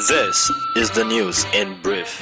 This is the news in brief.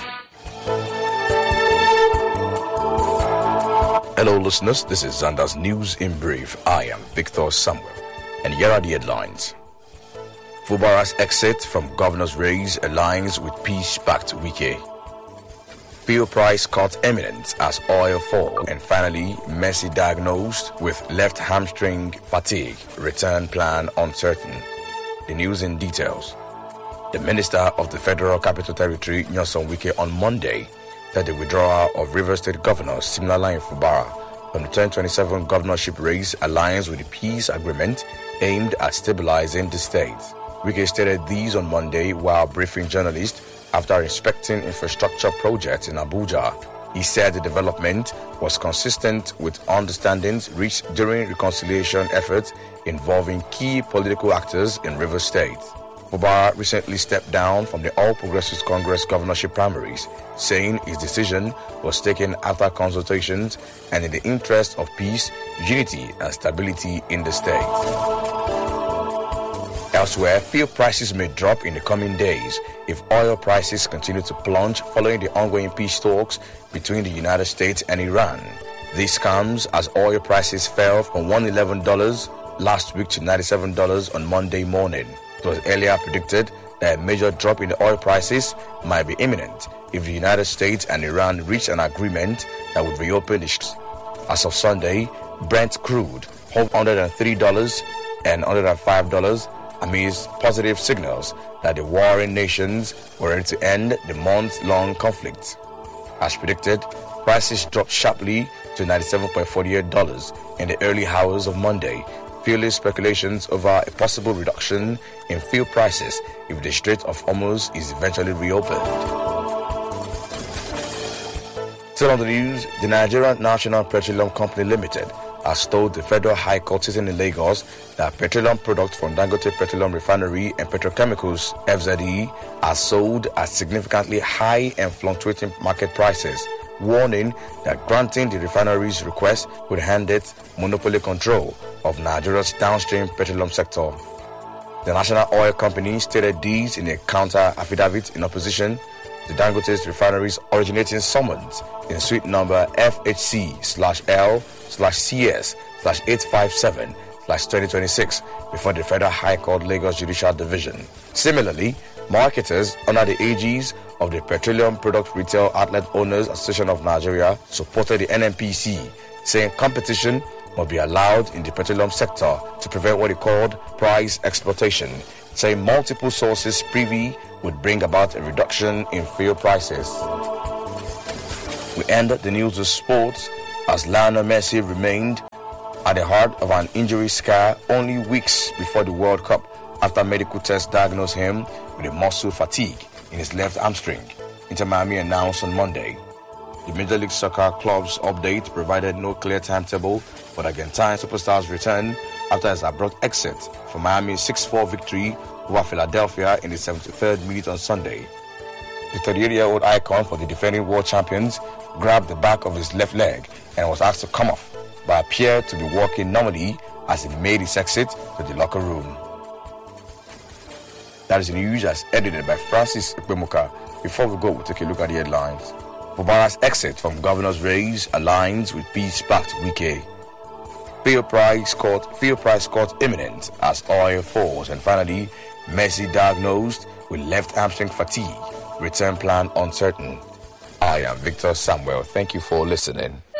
Hello listeners, this is Zanda's News in Brief. I am Victor Samuel, and here are the headlines. Fubara's exit from governor's race aligns with peace-pact Wike. Fuel price cut imminent as oil fall. And finally, Messi diagnosed with left hamstring fatigue. Return plan uncertain. The news in details. The Minister of the Federal Capital Territory, Nyesom Wike, on Monday said the withdrawal of Rivers State Governor Siminalayi Fubara from the 2027 governorship race aligns with the peace agreement aimed at stabilizing the state. Wike stated these on Monday while briefing journalists after inspecting infrastructure projects in Abuja. He said the development was consistent with understandings reached during reconciliation efforts involving key political actors in Rivers State. Fubara recently stepped down from the All Progressives Congress governorship primaries, saying his decision was taken after consultations and in the interest of peace, unity and stability in the state. Elsewhere, fuel prices may drop in the coming days if oil prices continue to plunge following the ongoing peace talks between the United States and Iran. This comes as oil prices fell from $111 last week to $97 on Monday morning. It was earlier predicted that a major drop in the oil prices might be imminent if the United States and Iran reach an agreement that would reopen the streets. As of Sunday, Brent crude held $103 and $105 amidst positive signals that the warring nations were ready to end the month-long conflict. As predicted, prices dropped sharply to $97.48 in the early hours of Monday, fueling speculations over a possible reduction in fuel prices if the Strait of Hormuz is eventually reopened. Still on the news, the Nigerian National Petroleum Company Limited has told the Federal High Court sitting in Lagos that petroleum products from Dangote Petroleum Refinery and Petrochemicals (FZE) are sold at significantly high and fluctuating market prices, warning that granting the refinery's request would hand it monopoly control of Nigeria's downstream petroleum sector. The National Oil Company stated these in a counter affidavit in opposition to Dangote's refinery's originating summons in suite number FHC/L/CS/857/2026 before the Federal High Court Lagos Judicial Division. Similarly, marketers under the aegis of the Petroleum Product Retail Outlet Owners Association of Nigeria supported the NNPC, saying competition must be allowed in the petroleum sector to prevent what he called price exploitation, saying multiple sources privy would bring about a reduction in fuel prices. We end the news with sports as Lionel Messi remained at the heart of an injury scare only weeks before the World Cup after medical tests diagnosed him with a muscle fatigue in his left hamstring, Inter Miami announced on Monday. The Major League Soccer club's update provided no clear timetable for the Argentine superstar's return after his abrupt exit from Miami's 6-4 victory over Philadelphia in the 73rd minute on Sunday. The 38-year-old icon for the defending world champions grabbed the back of his left leg and was asked to come off, but appeared to be walking normally as he made his exit to the locker room. That is the news as edited by Francis Ikpemuka. Before we go, we'll take a look at the headlines. Fubara's exit from governor's race aligns with peace-pact Wike. Fuel price cut imminent as oil falls. And finally, Messi diagnosed with left hamstring fatigue. Return plan uncertain. I am Victor Samuel. Thank you for listening.